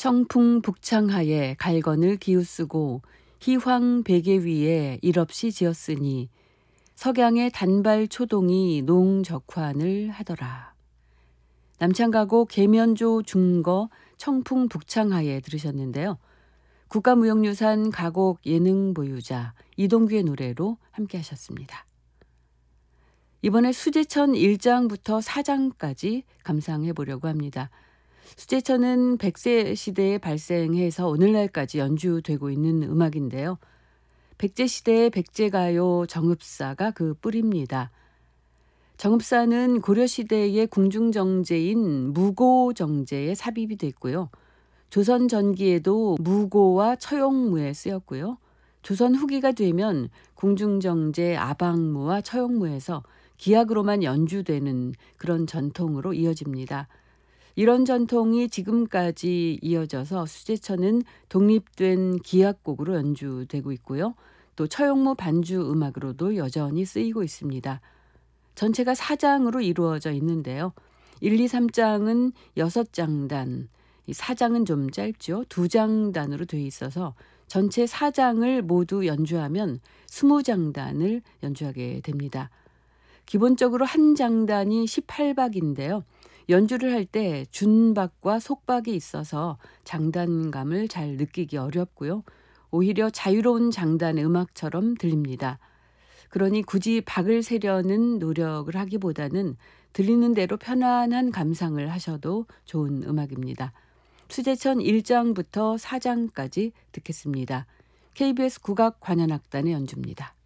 청풍 북창하에 갈건을 기우쓰고 희황 베개 위에 일없이 지었으니 석양의 단발 초동이 농적환을 하더라. 남창가곡 계면조 중거 청풍 북창하에 들으셨는데요. 국가무형유산 가곡 예능 보유자 이동규의 노래로 함께 하셨습니다. 이번에 수제천 1장부터 4장까지 감상해 보려고 합니다. 수제천은 백제 시대에 발생해서 오늘날까지 연주되고 있는 음악인데요. 백제 시대의 백제가요 정읍사가 그 뿌리입니다. 정읍사는 고려 시대의 궁중정제인 무고정제에 삽입이 됐고요. 조선 전기에도 무고와 처용무에 쓰였고요. 조선 후기가 되면 궁중정제 아방무와 처용무에서 기악으로만 연주되는 그런 전통으로 이어집니다. 이런 전통이 지금까지 이어져서 수제천은 독립된 기악곡으로 연주되고 있고요. 또 처용무 반주 음악으로도 여전히 쓰이고 있습니다. 전체가 4장으로 이루어져 있는데요. 1, 2, 3장은 6장단, 4장은 좀 짧죠. 2장단으로 되어 있어서 전체 4장을 모두 연주하면 20장단을 연주하게 됩니다. 기본적으로 한 장단이 18박인데요. 연주를 할 때 준박과 속박이 있어서 장단감을 잘 느끼기 어렵고요. 오히려 자유로운 장단의 음악처럼 들립니다. 그러니 굳이 박을 세려는 노력을 하기보다는 들리는 대로 편안한 감상을 하셔도 좋은 음악입니다. 수제천 1장부터 4장까지 듣겠습니다. KBS 국악관현악단의 연주입니다.